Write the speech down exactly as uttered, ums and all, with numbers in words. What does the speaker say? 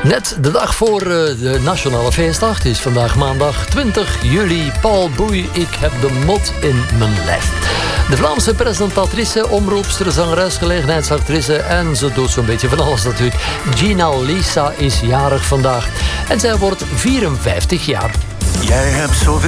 Net de dag voor uh, de Nationale Feestdag. Het is vandaag maandag twintig juli. Paul Boei, ik heb de mot in mijn lijf. De Vlaamse presentatrice, omroepster, zangeres, gelegenheidsactrice en ze doet zo'n beetje van alles natuurlijk. Gina Lisa is jarig vandaag en zij wordt vierenvijftig jaar. Jij hebt zoveel